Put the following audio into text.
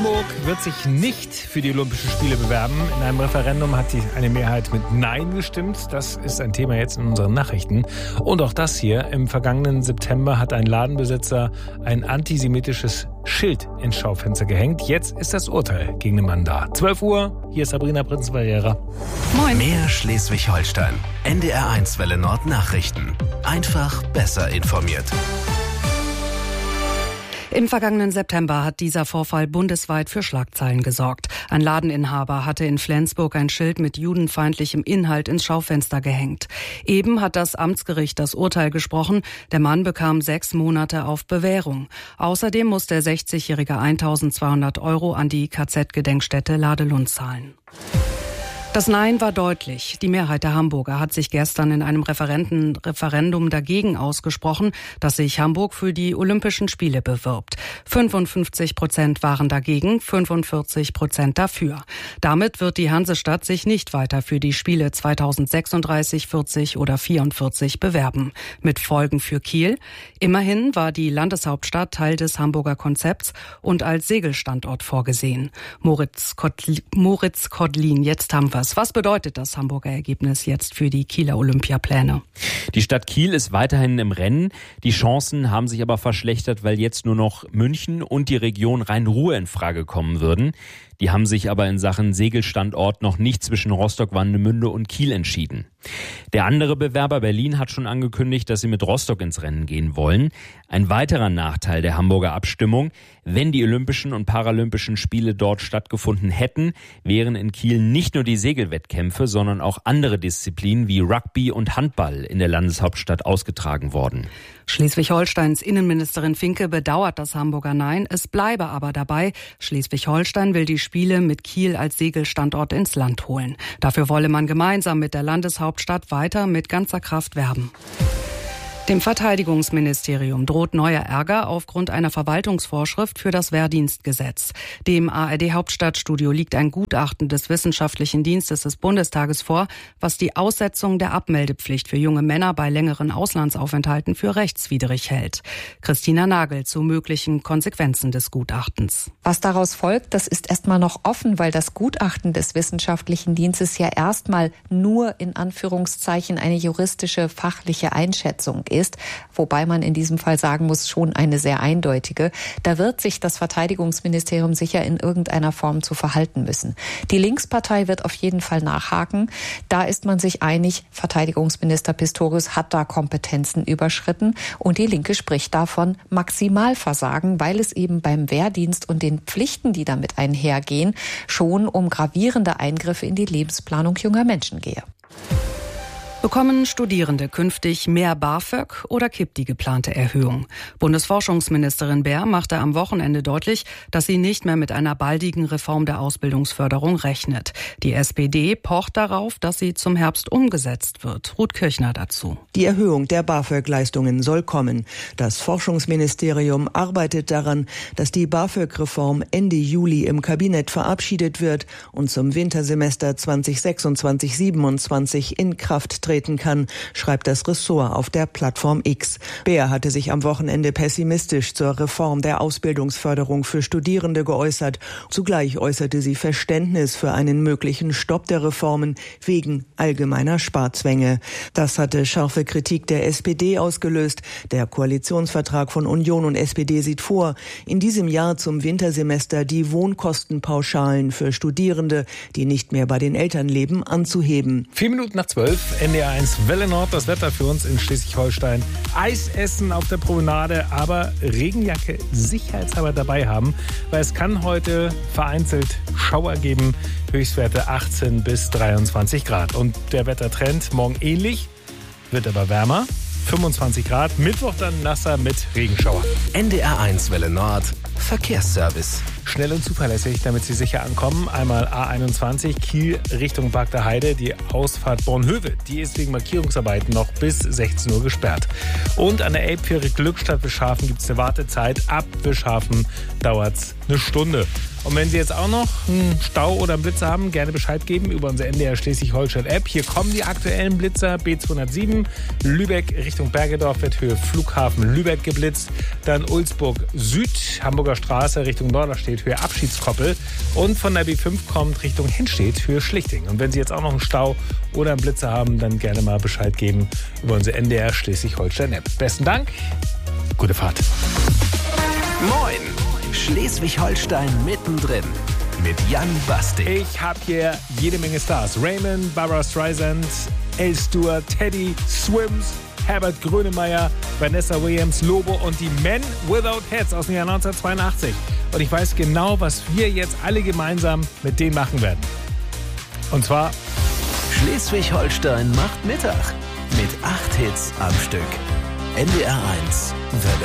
Hamburg wird sich nicht für die Olympischen Spiele bewerben. In einem Referendum hat eine Mehrheit mit Nein gestimmt. Das ist ein Thema jetzt in unseren Nachrichten. Und auch das hier. Im vergangenen September hat ein Ladenbesitzer ein antisemitisches Schild ins Schaufenster gehängt. Jetzt ist das Urteil gegen den Mann da. 12 Uhr, hier ist Sabrina Prinz-Barrera. Moin. Mehr Schleswig-Holstein. NDR1 Welle Nord Nachrichten. Einfach besser informiert. Im vergangenen September hat dieser Vorfall bundesweit für Schlagzeilen gesorgt. Ein Ladeninhaber hatte in Flensburg ein Schild mit judenfeindlichem Inhalt ins Schaufenster gehängt. Eben hat das Amtsgericht das Urteil gesprochen. Der Mann bekam 6 Monate auf Bewährung. Außerdem muss der 60-Jährige 1.200 € an die KZ-Gedenkstätte Ladelund zahlen. Das Nein war deutlich. Die Mehrheit der Hamburger hat sich gestern in einem Referendum dagegen ausgesprochen, dass sich Hamburg für die Olympischen Spiele bewirbt. 55% waren dagegen, 45% dafür. Damit wird die Hansestadt sich nicht weiter für die Spiele 2036, 40 oder 44 bewerben. Mit Folgen für Kiel. Immerhin war die Landeshauptstadt Teil des Hamburger Konzepts und als Segelstandort vorgesehen. Moritz Kodlin, jetzt haben wir's. Was bedeutet das Hamburger Ergebnis jetzt für die Kieler Olympiapläne? Die Stadt Kiel ist weiterhin im Rennen. Die Chancen haben sich aber verschlechtert, weil jetzt nur noch München und die Region Rhein-Ruhr in Frage kommen würden. Die haben sich aber in Sachen Segelstandort noch nicht zwischen Rostock, Warnemünde und Kiel entschieden. Der andere Bewerber Berlin hat schon angekündigt, dass sie mit Rostock ins Rennen gehen wollen. Ein weiterer Nachteil der Hamburger Abstimmung: Wenn die Olympischen und Paralympischen Spiele dort stattgefunden hätten, wären in Kiel nicht nur die Segelwettkämpfe, sondern auch andere Disziplinen wie Rugby und Handball in der Landeshauptstadt ausgetragen worden. Schleswig-Holsteins Innenministerin Finke bedauert das Hamburger Nein. Es bleibe aber dabei, Schleswig-Holstein will die Spiele mit Kiel als Segelstandort ins Land holen. Dafür wolle man gemeinsam mit der Landeshauptstadt weiter mit ganzer Kraft werben. Dem Verteidigungsministerium droht neuer Ärger aufgrund einer Verwaltungsvorschrift für das Wehrdienstgesetz. Dem ARD-Hauptstadtstudio liegt ein Gutachten des Wissenschaftlichen Dienstes des Bundestages vor, was die Aussetzung der Abmeldepflicht für junge Männer bei längeren Auslandsaufenthalten für rechtswidrig hält. Christina Nagel zu möglichen Konsequenzen des Gutachtens. Was daraus folgt, das ist erstmal noch offen, weil das Gutachten des Wissenschaftlichen Dienstes ja erstmal nur in Anführungszeichen eine juristische, fachliche Einschätzung ist, wobei man in diesem Fall sagen muss, schon eine sehr eindeutige. Da wird sich das Verteidigungsministerium sicher in irgendeiner Form zu verhalten müssen. Die Linkspartei wird auf jeden Fall nachhaken. Da ist man sich einig, Verteidigungsminister Pistorius hat da Kompetenzen überschritten und die Linke spricht davon Maximalversagen, weil es eben beim Wehrdienst und den Pflichten, die damit einhergehen, schon um gravierende Eingriffe in die Lebensplanung junger Menschen gehe. Bekommen Studierende künftig mehr BAföG oder kippt die geplante Erhöhung? Bundesforschungsministerin Baer machte am Wochenende deutlich, dass sie nicht mehr mit einer baldigen Reform der Ausbildungsförderung rechnet. Die SPD pocht darauf, dass sie zum Herbst umgesetzt wird. Ruth Kirchner dazu. Die Erhöhung der BAföG-Leistungen soll kommen. Das Forschungsministerium arbeitet daran, dass die BAföG-Reform Ende Juli im Kabinett verabschiedet wird und zum Wintersemester 2026/27 in Kraft treten kann, schreibt das Ressort auf der Plattform X. Baer hatte sich am Wochenende pessimistisch zur Reform der Ausbildungsförderung für Studierende geäußert. Zugleich äußerte sie Verständnis für einen möglichen Stopp der Reformen wegen allgemeiner Sparzwänge. Das hatte scharfe Kritik der SPD ausgelöst. Der Koalitionsvertrag von Union und SPD sieht vor, in diesem Jahr zum Wintersemester die Wohnkostenpauschalen für Studierende, die nicht mehr bei den Eltern leben, anzuheben. 11:04, NDR1 Welle Nord, das Wetter für uns in Schleswig-Holstein. Eisessen auf der Promenade, aber Regenjacke sicherheitshalber dabei haben, weil es kann heute vereinzelt Schauer geben, Höchstwerte 18 bis 23 Grad. Und der Wettertrend morgen ähnlich, wird aber wärmer, 25 Grad, Mittwoch dann nasser mit Regenschauer. NDR1 Welle Nord, Verkehrsservice. Schnell und zuverlässig, damit Sie sicher ankommen. Einmal A21 Kiel Richtung Bagder Heide, die Ausfahrt Bornhövel. Die ist wegen Markierungsarbeiten noch bis 16 Uhr gesperrt. Und an der Elbfähre Glückstadt-Wischhafen gibt es eine Wartezeit. Ab Wischhafen dauert es eine Stunde. Und wenn Sie jetzt auch noch einen Stau oder einen Blitzer haben, gerne Bescheid geben über unsere NDR Schleswig-Holstein-App. Hier kommen die aktuellen Blitzer. B207 Lübeck Richtung Bergedorf wird Höhe Flughafen Lübeck geblitzt. Dann Ulzburg Süd, Hamburger Straße Richtung Norderstedt steht für Abschiedskoppel. Und von der B5 kommt Richtung Henstedt für Schlichting. Und wenn Sie jetzt auch noch einen Stau oder einen Blitzer haben, dann gerne mal Bescheid geben über unsere NDR Schleswig-Holstein-App. Besten Dank, gute Fahrt. Moin, Schleswig-Holstein mittendrin mit Jan Bastik. Ich habe hier jede Menge Stars. Raymond, Barbara Streisand, Elle Stewart, Teddy, Swims, Herbert Grönemeyer, Vanessa Williams, Lobo und die Men Without Heads aus dem Jahr 1982. Und ich weiß genau, was wir jetzt alle gemeinsam mit denen machen werden. Und zwar Schleswig-Holstein macht Mittag mit 8 Hits am Stück. NDR 1 Welle